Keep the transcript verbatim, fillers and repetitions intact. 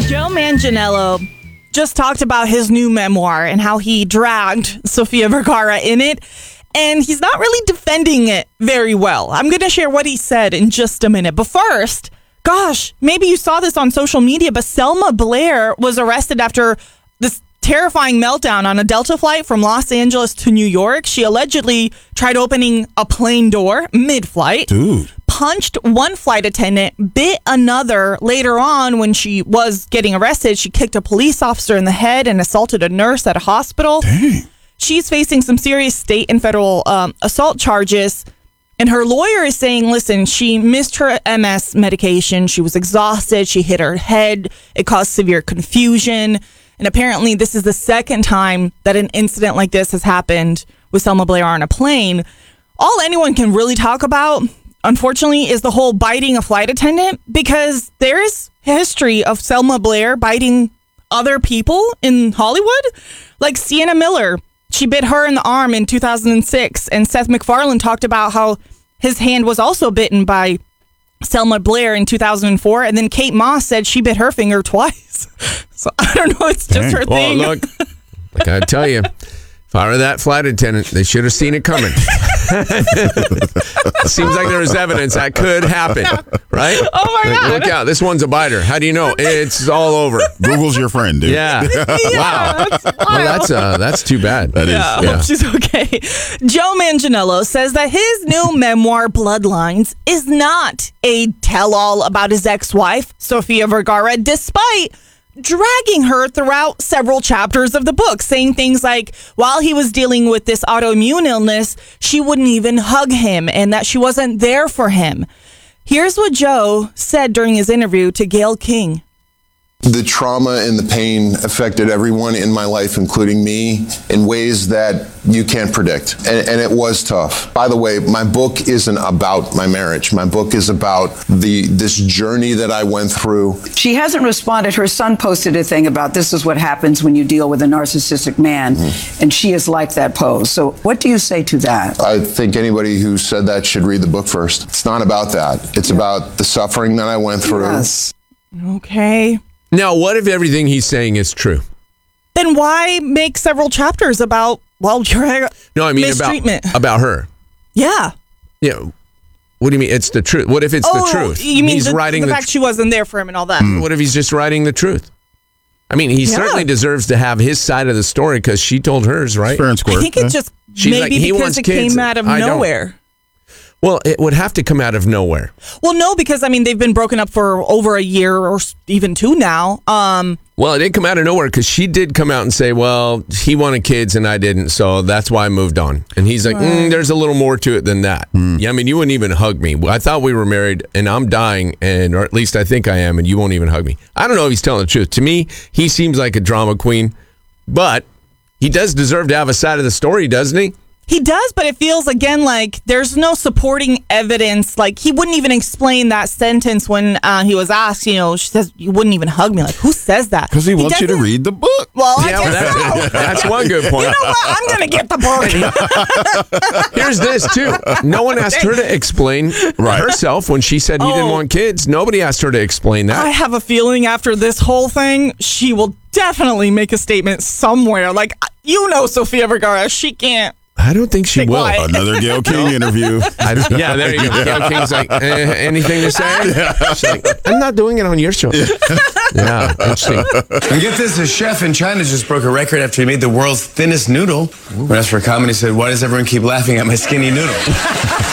Joe Manganiello just talked about his new memoir and how he dragged Sofia Vergara in it. And he's not really defending it very well. I'm going to share what he said in just a minute. But first, gosh, maybe you saw this on social media, but Selma Blair was arrested after this terrifying meltdown on a Delta flight from Los Angeles to New York. She allegedly tried opening a plane door mid-flight. Dude. Punched one flight attendant, bit another. Later on, when she was getting arrested, she kicked a police officer in the head and assaulted a nurse at a hospital. Dang. She's facing some serious state and federal um, assault charges. And her lawyer is saying, listen, she missed her M S medication. She was exhausted. She hit her head. It caused severe confusion. And apparently this is the second time that an incident like this has happened with Selma Blair on a plane. All anyone can really talk about, unfortunately, is the whole biting a flight attendant, because there is history of Selma Blair biting other people in Hollywood. Like Sienna Miller, she bit her in the arm in two thousand six. And Seth MacFarlane talked about how his hand was also bitten by Selma Blair in two thousand four. And then Kate Moss said she bit her finger twice. So I don't know. It's just Dang. her Well, thing. look, like I tell you, if I were that flight attendant, they should have seen it coming. Seems like there was evidence that could happen, right? Oh, my Like, God. look out, this one's a biter. How do you know? It's all over. Google's your friend, dude. Yeah. Wow. That's Well, wild. that's uh, that's too bad. That is. Yeah, I Yeah. hope she's okay. Joe Manganiello says that his new memoir, Bloodlines, is not a tell-all about his ex-wife, Sofia Vergara, despite dragging her throughout several chapters of the book, saying things like, while he was dealing with this autoimmune illness, she wouldn't even hug him and that she wasn't there for him. Here's what Joe said during his interview to Gayle King. The trauma and the pain affected everyone in my life, including me, in ways that you can't predict. And, and it was tough. By the way, my book isn't about my marriage. My book is about the this journey that I went through. She hasn't responded. Her son posted a thing about this is what happens when you deal with a narcissistic man, mm-hmm. and she has liked that post. So what do you say to that? I think anybody who said that should read the book first. It's not about that. It's yeah. about the suffering that I went through. Yes. Okay. Now, what if everything he's saying is true? Then why make several chapters about, well, your No, I mean mistreatment? about about her. Yeah. Yeah. What do you mean? It's the truth. What if it's oh, the truth? You mean he's the, writing the the fact tr- she wasn't there for him and all that? What if he's just writing the truth? I mean, he Yeah. certainly deserves to have his side of the story because she told hers, right? Fair and square. I think it just She's maybe like, he because wants it kids. came out of I don't. nowhere. Well, it would have to come out of nowhere. Well, no, because I mean they've been broken up for over a year or s- even two now. Um, Well, it didn't come out of nowhere because she did come out and say, well, he wanted kids and I didn't, so that's why I moved on. And he's like, mm, there's a little more to it than that. Mm. Yeah, I mean, you wouldn't even hug me. I thought we were married and I'm dying, and or at least I think I am, and you won't even hug me. I don't know if he's telling the truth. To me, he seems like a drama queen, but he does deserve to have a side of the story, doesn't he? He does, but it feels again like there's no supporting evidence. Like he wouldn't even explain that sentence when uh, he was asked. You know, she says you wouldn't even hug me. Like who says that? Because he, he wants you to doesn't- read the book. Well, I Yeah, well, guess that's, so. that's one good point. You know what? I'm gonna get the book. Here's this too. No one asked her to explain Right. herself when she said he didn't Oh. want kids. Nobody asked her to explain that. I have a feeling after this whole thing, she will definitely make a statement somewhere. Like you know, Sofia Vergara, she can't. I don't think she Stay will. quiet. Another Gayle King interview. I don't- yeah, there you go. Gayle King's like, eh, anything to say? She's like, I'm not doing it on your show. Yeah, interesting. And get this, a chef in China just broke a record after he made the world's thinnest noodle. When asked for comment, he said, why does everyone keep laughing at my skinny noodle?